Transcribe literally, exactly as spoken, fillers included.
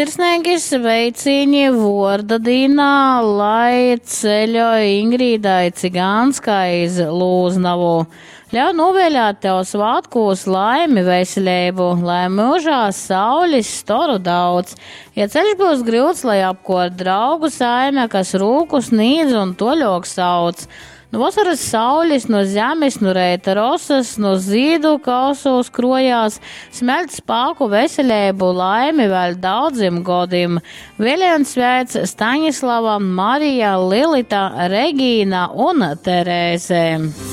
Sirsnīgi sveicieni Vordadīnā, lai ceļo Ingrīdai Cigānskai iz Lūznavu. Ļauj novēļāt tev svātkūs laimi veselību, lai mūžā saulis storu daudz. Ja ceļš būs grūts, lai apkort draugu saime, kas rūku sniedz un toļok sauc. No vasaras saulis, no zemes, no reita rosas, no zīdu kausos krojās, smelt spāku veselību, laimi vēl daudzim godim. Vēliens svēts Staņislava, Marija, Lilita, Regīna un Terēze.